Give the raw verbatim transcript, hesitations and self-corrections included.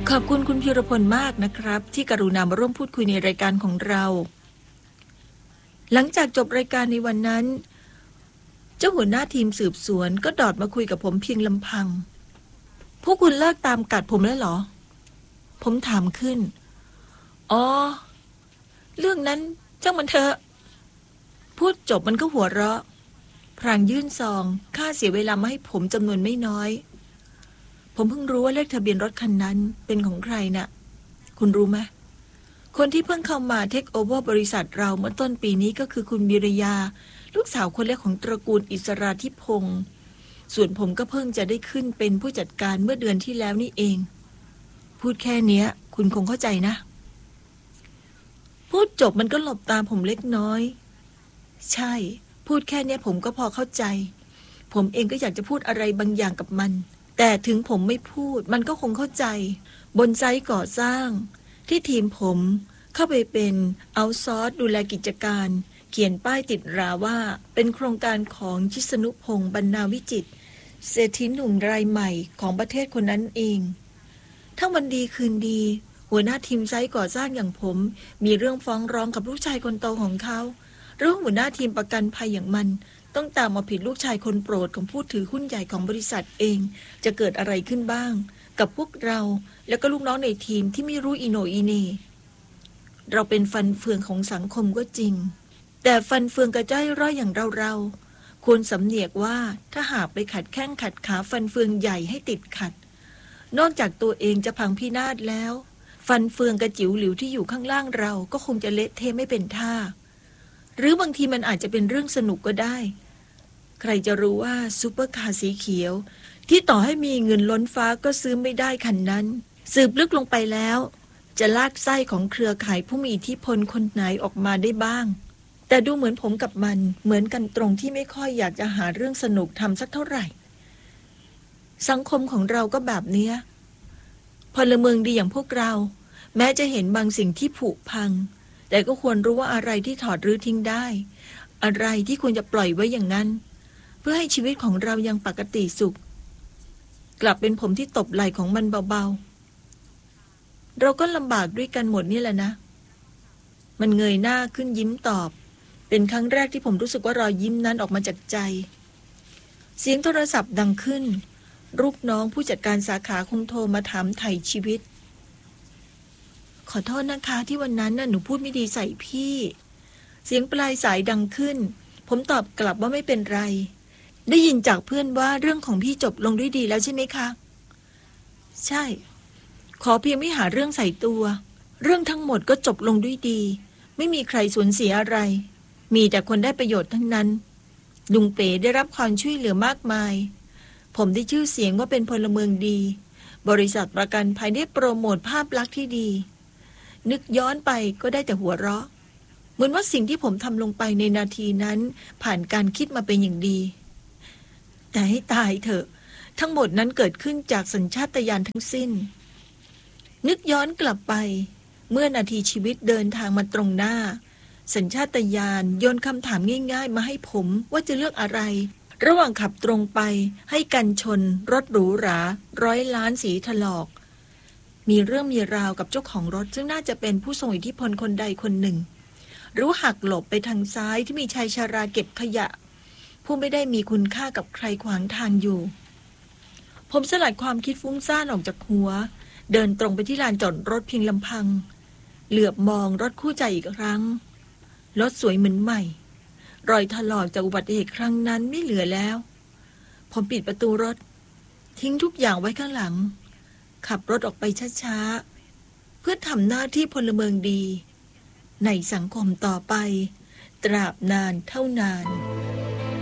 ขอบคุณคุณพีรพลมากนะครับที่กรุณามาร่วมพูดคุยในรายการของเราหลังจากจบรายการในวันนั้นเจ้าหัวหน้าทีมสืบสวนก็ดอดมาคุยกับผมเพียงลำพังพวกคุณเลิกตามกัดผมแล้วเหรอผมถามขึ้นอ๋อเรื่องนั้นจ้างมันเถอะพูดจบมันก็หัวเราะพลางยื่นซองค่าเสียเวลามาให้ผมจำนวนไม่น้อยผมเพิ่งรู้ว่าเลขทะเบียนรถคันนั้นเป็นของใครน่ะคุณรู้ไหมคนที่เพิ่งเข้ามาเทคโอเวอร์บริษัทเราเมื่อต้นปีนี้ก็คือคุณบิรยาลูกสาวคนเล็กของตระกูลอิสราธิพงศ์ส่วนผมก็เพิ่งจะได้ขึ้นเป็นผู้จัดการเมื่อเดือนที่แล้วนี่เองพูดแค่เนี้ยคุณคงเข้าใจนะพูดจบมันก็หลบตาผมเล็กน้อยใช่พูดแค่เนี้ยผมก็พอเข้าใจผมเองก็อยากจะพูดอะไรบางอย่างกับมันแต่ถึงผมไม่พูดมันก็คงเข้าใจบนไซต์ก่อสร้างที่ทีมผมเข้าไปเป็นเอาท์ซอร์สดูแลกิจการเขียนป้ายติดราว่าเป็นโครงการของชิสนุพงศ์บรรณาวิจิตรเศรษฐีหนุ่มรายใหม่ของประเทศคนนั้นเองทั้งวันดีคืนดีหัวหน้าทีมไซต์ก่อสร้างอย่างผมมีเรื่องฟ้องร้องกับลูกชายคนโตของเขาเรื่องหัวหน้าทีมประกันภัยอย่างมันต้องตามมาผิดลูกชายคนโปรดของผู้ถือหุ้นใหญ่ของบริษัทเองจะเกิดอะไรขึ้นบ้างกับพวกเราแล้วก็ลูกน้องในทีมที่ไม่รู้อีโหนอีเหน่เราเป็นฟันเฟืองของสังคมก็จริงแต่ฟันเฟืองกระจ้อยร่อยอย่างเราเราควรสำเนียกว่าถ้าหากไปขัดแข้งขัดขาฟันเฟืองใหญ่ให้ติดขัดนอกจากตัวเองจะพังพินาศแล้วฟันเฟืองกระจิ๋วหลิวที่อยู่ข้างล่างเราก็คงจะเละเทะไม่เป็นท่าหรือบางทีมันอาจจะเป็นเรื่องสนุกก็ได้ใครจะรู้ว่าซุปเปอร์คาร์สีเขียวที่ต่อให้มีเงินล้นฟ้าก็ซื้อไม่ได้คันนั้นสืบลึกลงไปแล้วจะลากไส้ของเครือข่ายผู้มีอิทธิพลคนไหนออกมาได้บ้างแต่ดูเหมือนผมกับมันเหมือนกันตรงที่ไม่ค่อยอยากจะหาเรื่องสนุกทำสักเท่าไหร่สังคมของเราก็แบบเนี้ยพลเมืองดีอย่างพวกเราแม้จะเห็นบางสิ่งที่ผุพังแต่ก็ควรรู้ว่าอะไรที่ถอดรื้อทิ้งได้อะไรที่ควรจะปล่อยไว้อย่างนั้นเพื่อให้ชีวิตของเรายังปกติสุขกลับเป็นผมที่ตบไหล่ของมันเบาๆเราก็ลำบากด้วยกันหมดนี่แหละนะมันเงยหน้าขึ้นยิ้มตอบเป็นครั้งแรกที่ผมรู้สึกว่ารอยยิ้มนั้นออกมาจากใจเสียงโทรศัพท์ดังขึ้นลูกน้องผู้จัดการสาขาคงโทรมาถามไถ่ชีวิตขอโทษนะคะที่วันนั้นน่ะหนูพูดไม่ดีใส่พี่เสียงปลายสายดังขึ้นผมตอบกลับว่าไม่เป็นไรได้ยินจากเพื่อนว่าเรื่องของพี่จบลงด้วยดีแล้วใช่ไหมคะใช่ขอเพียงไม่หาเรื่องใส่ตัวเรื่องทั้งหมดก็จบลงด้วยดีไม่มีใครสูญเสียอะไรมีแต่คนได้ประโยชน์ทั้งนั้นลุงเป๋ได้รับความช่วยเหลือมากมายผมได้ชื่อเสียงว่าเป็นพลเมืองดีบริษัทประกันภัยได้โปรโมทภาพลักษณ์ที่ดีนึกย้อนไปก็ได้แต่หัวเราะเหมือนว่าสิ่งที่ผมทำลงไปในนาทีนั้นผ่านการคิดมาเป็นอย่างดีแต่ให้ตายเถอะทั้งหมดนั้นเกิดขึ้นจากสัญชาตญาณทั้งสิ้นนึกย้อนกลับไปเมื่อนาทีชีวิตเดินทางมาตรงหน้าสัญชาตญาณโยนคำถามง่ายๆมาให้ผมว่าจะเลือกอะไรระหว่างขับตรงไปให้กันชนรถหรูหราร้อยล้านสีถลอกมีเรื่องมีราวกับเจ้าของรถซึ่งน่าจะเป็นผู้ทรงอิทธิพลคนใดคนหนึ่งหรือหักหลบไปทางซ้ายที่มีชายชราเก็บขยะผู้ไม่ได้มีคุณค่ากับใครขวางทางอยู่ผมสลัดความคิดฟุ้งซ่านออกจากหัวเดินตรงไปที่ลานจอดรถเพียงลำพังเหลือบมองรถคู่ใจอีกครั้งรถสวยเหมือนใหม่รอยถลอกจากอุบัติเหตุครั้งนั้นไม่เหลือแล้วผมปิดประตูรถทิ้งทุกอย่างไว้ข้างหลังขับรถออกไปช้าๆเพื่อทำหน้าที่พลเมืองดีในสังคมต่อไปตราบนานเท่านาน